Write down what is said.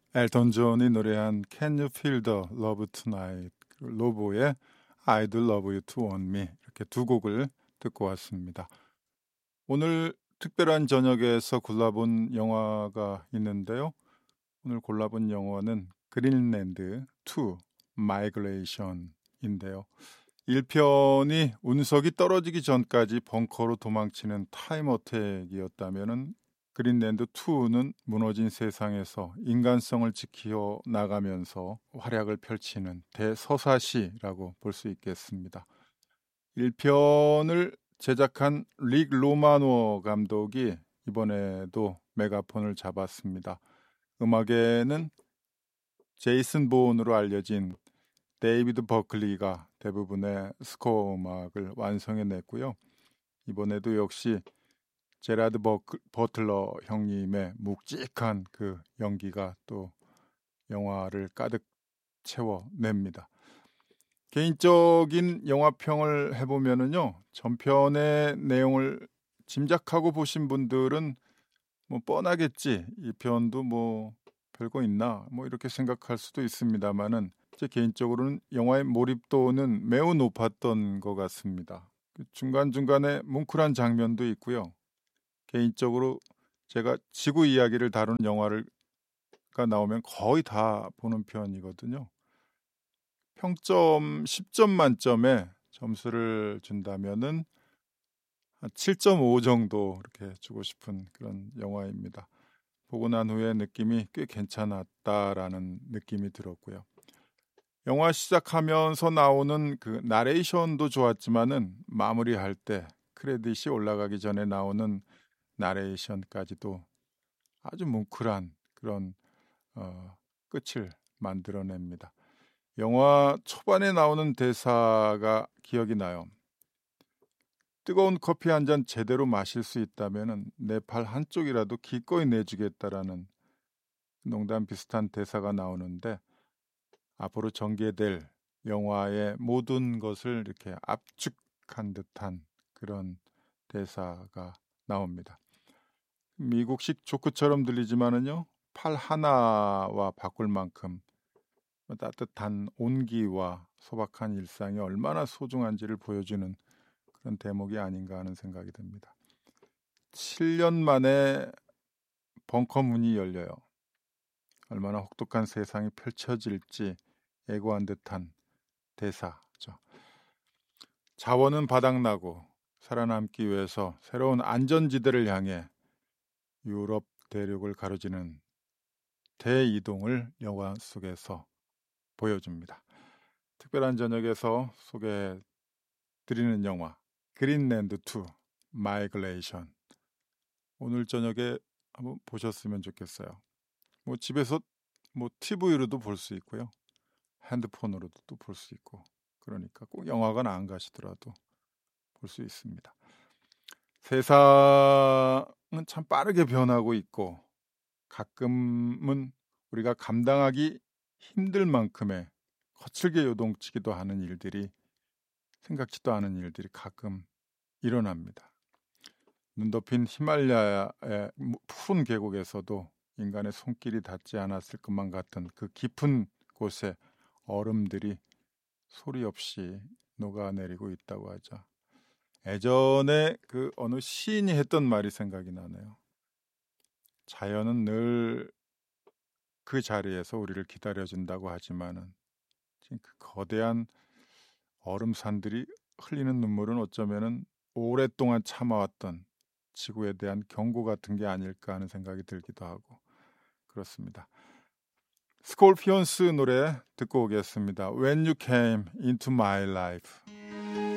엘턴 존이 노래한 Can You Feel the Love Tonight, 로보의 I'd Love You to Want Me, 이렇게 두 곡을 듣고 왔습니다. 오늘 특별한 저녁에서 골라본 영화가 있는데요. 오늘 골라본 영화는 그린랜드 2 마이그레이션인데요. 1편이 운석이 떨어지기 전까지 벙커로 도망치는 타임 어택이었다면 그린랜드 2는 무너진 세상에서 인간성을 지켜 나가면서 활약을 펼치는 대서사시라고 볼 수 있겠습니다. 1편을 제작한 릭 로마노 감독이 이번에도 메가폰을 잡았습니다. 음악에는 제이슨 보온으로 알려진 데이비드 버클리가 대부분의 스코어 음악을 완성해냈고요. 이번에도 역시 제라드 버틀러 형님의 묵직한 그 연기가 또 영화를 가득 채워냅니다. 개인적인 영화평을 해보면은요, 전편의 내용을 짐작하고 보신 분들은 뭐 뻔하겠지, 이 편도 뭐 별거 있나, 뭐 이렇게 생각할 수도 있습니다만은 제 개인적으로는 영화의 몰입도는 매우 높았던 것 같습니다. 중간중간에 뭉클한 장면도 있고요. 개인적으로 제가 지구 이야기를 다루는 영화가 나오면 거의 다 보는 편이거든요. 평점 10점 만점에 점수를 준다면은 한 7.5 정도 이렇게 주고 싶은 그런 영화입니다. 보고 난 후에 느낌이 꽤 괜찮았다라는 느낌이 들었고요. 영화 시작하면서 나오는 그 나레이션도 좋았지만은 마무리할 때 크레딧이 올라가기 전에 나오는 나레이션까지도 아주 뭉클한 그런 끝을 만들어냅니다. 영화 초반에 나오는 대사가 기억이 나요. 뜨거운 커피 한 잔 제대로 마실 수 있다면 내 팔 한쪽이라도 기꺼이 내주겠다라는 농담 비슷한 대사가 나오는데 앞으로 전개될 영화의 모든 것을 이렇게 압축한 듯한 그런 대사가 나옵니다. 미국식 조크처럼 들리지만은요, 팔 하나와 바꿀 만큼 따뜻한 온기와 소박한 일상이 얼마나 소중한지를 보여주는 그런 대목이 아닌가 하는 생각이 듭니다. 7년 만에 벙커 문이 열려요. 얼마나 혹독한 세상이 펼쳐질지 예고한 듯한 대사죠. 자원은 바닥나고 살아남기 위해서 새로운 안전지대를 향해 유럽 대륙을 가로지는 대이동을 영화 속에서 보여줍니다. 특별한 저녁에서 소개해드리는 영화 그린랜드 2 마이그레이션, 오늘 저녁에 한번 보셨으면 좋겠어요. 뭐 집에서 뭐 TV로도 볼 수 있고요, 핸드폰으로도 또 볼 수 있고, 그러니까 꼭 영화관 안 가시더라도 볼 수 있습니다. 세상은 참 빠르게 변하고 있고 가끔은 우리가 감당하기 힘들 만큼의 거칠게 요동치기도 하는 일들이, 생각지도 않은 일들이 가끔 일어납니다. 눈 덮인 히말라야의 푸른 계곡에서도 인간의 손길이 닿지 않았을 것만 같은 그 깊은 곳에 얼음들이 소리 없이 녹아내리고 있다고 하죠. 예전에 그 어느 시인이 했던 말이 생각이 나네요. 자연은 늘 그 자리에서 우리를 기다려준다고 하지만은 지금 그 거대한 얼음산들이 흘리는 눈물은 어쩌면은 오랫동안 참아왔던 지구에 대한 경고 같은 게 아닐까 하는 생각이 들기도 하고 그렇습니다. 스콜피언스 노래 듣고 오겠습니다. When You Came Into My Life.